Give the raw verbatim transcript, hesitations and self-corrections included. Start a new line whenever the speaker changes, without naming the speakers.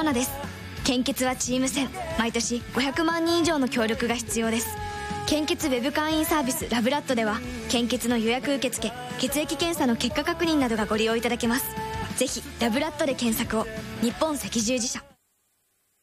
ナです。献血はチーム戦、毎年ごひゃくまんにん以上の協力が必要です。献血ウェブ会員サービスラブラッドでは、献血の予約受付、血液検査の結果確認などがご利用いただけます。ぜひラブラッドで検索を。日本赤十字社。